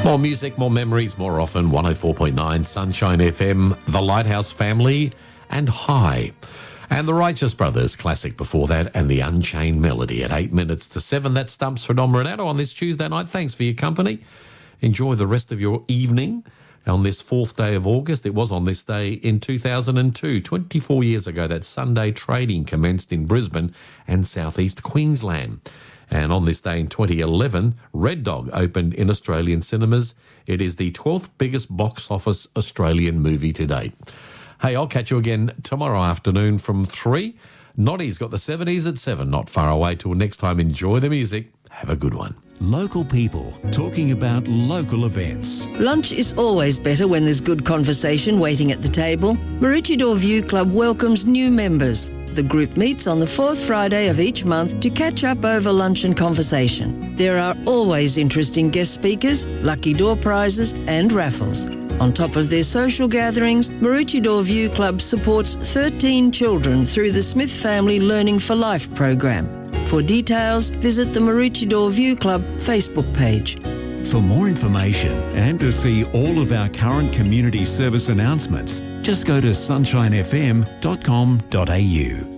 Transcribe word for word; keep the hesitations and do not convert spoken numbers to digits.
More music, more memories, more often. one oh four point nine Sunshine F M, The Lighthouse Family, and High. And the Righteous Brothers classic before that, and the Unchained Melody at eight minutes to seven. That stumps for Dom Renato on this Tuesday night. Thanks for your company. Enjoy the rest of your evening on this fourth day of August. It was on this day in two thousand two, twenty-four years ago, that Sunday trading commenced in Brisbane and southeast Queensland. And on this day in twenty eleven, Red Dog opened in Australian cinemas. It is the twelfth biggest box office Australian movie to date. Hey, I'll catch you again tomorrow afternoon from three. Noddy's got the seventies at seven, not far away. Till next time, enjoy the music. Have a good one. Local people talking about local events. Lunch is always better when there's good conversation waiting at the table. Maroochydore View Club welcomes new members. The group meets on the fourth Friday of each month to catch up over lunch and conversation. There are always interesting guest speakers, lucky door prizes and raffles. On top of their social gatherings, Maroochydore View Club supports thirteen children through the Smith Family Learning for Life program. For details, visit the Maroochydore View Club Facebook page. For more information and to see all of our current community service announcements, just go to sunshine f m dot com dot a u.